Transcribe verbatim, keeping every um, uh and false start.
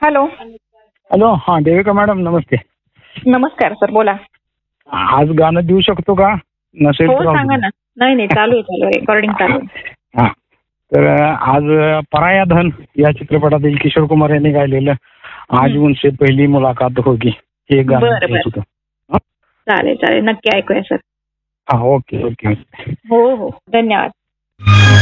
Hello. Hello. हा Devika madam नमस्ते. नमस्कार sir, बोला. आज गाणं देऊ शकतो का? नसेल हो तर राहू सांगा दे. ना. नाही नाही चालू आहे चालू आहे रेकॉर्डिंग चालू आहे. हा तर आज पराया धन या चित्रपटातील किशोर कुमार यांनी गायलेलं आज हं. उनसे पहिली मुलाकात होगी हे गाणं बरं द्यायचं बरं होतं. चालेल चालेल नक्की ऐकूया सर. हा ओके ओके. हो हो धन्यवाद.